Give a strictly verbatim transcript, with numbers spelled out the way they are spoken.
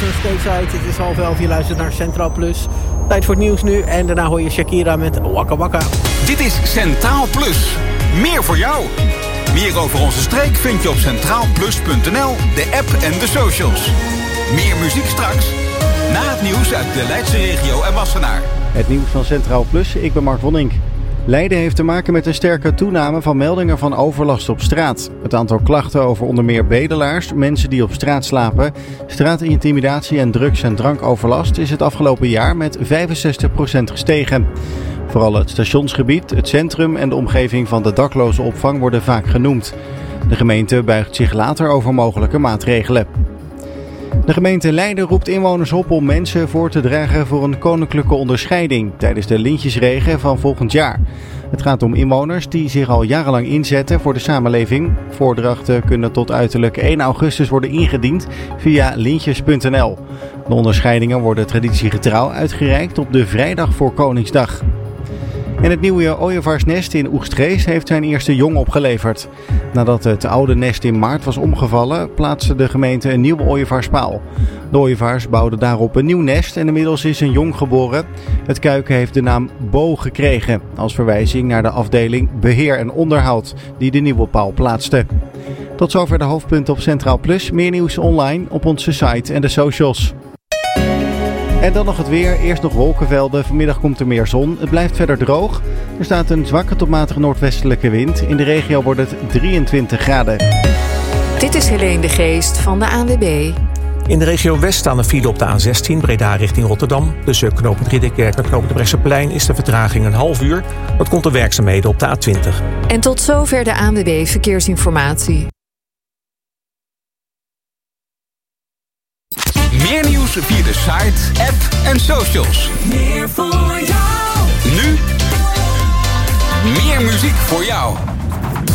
nog steeds uit. Het is half elf, je luistert naar Centraal Plus. Tijd voor het nieuws nu en daarna hoor je Shakira met Waka Waka. Dit is Centraal Plus. Meer voor jou. Meer over onze streek vind je op centraal plus punt n l, de app en de socials. Meer muziek straks, na het nieuws uit de Leidse regio en Wassenaar. Het nieuws van Centraal Plus, ik ben Mark Wonink. Leiden heeft te maken met een sterke toename van meldingen van overlast op straat. Het aantal klachten over onder meer bedelaars, mensen die op straat slapen, straatintimidatie en drugs- en drankoverlast is het afgelopen jaar met vijfenzestig procent gestegen. Vooral het stationsgebied, het centrum en de omgeving van de daklozenopvang worden vaak genoemd. De gemeente buigt zich later over mogelijke maatregelen. De gemeente Leiden roept inwoners op om mensen voor te dragen voor een koninklijke onderscheiding tijdens de Lintjesregen van volgend jaar. Het gaat om inwoners die zich al jarenlang inzetten voor de samenleving. Voordrachten kunnen tot uiterlijk één augustus worden ingediend via lintjes punt n l. De onderscheidingen worden traditiegetrouw uitgereikt op de vrijdag voor Koningsdag. En het nieuwe ooievaarsnest in Oegstgeest heeft zijn eerste jong opgeleverd. Nadat het oude nest in maart was omgevallen, plaatste de gemeente een nieuwe ooievaarspaal. De ooievaars bouwden daarop een nieuw nest en inmiddels is een jong geboren. Het kuiken heeft de naam Bo gekregen, als verwijzing naar de afdeling Beheer en Onderhoud die de nieuwe paal plaatste. Tot zover de hoofdpunten op Centraal Plus. Meer nieuws online op onze site en de socials. En dan nog het weer. Eerst nog wolkenvelden. Vanmiddag komt er meer zon. Het blijft verder droog. Er staat een zwakke tot matige noordwestelijke wind. In de regio wordt het drieëntwintig graden. Dit is Helene de Geest van de A N W B. In de regio West staan een file op de A zestien Breda richting Rotterdam. Tussen knooppunt Ridderkerk en knooppunt de Brechtseplein is de vertraging een half uur. Dat komt door werkzaamheden op de A twintig. En tot zover de A N W B Verkeersinformatie. Meer nieuws via de site, app en socials. Meer voor jou. Nu, meer muziek voor jou.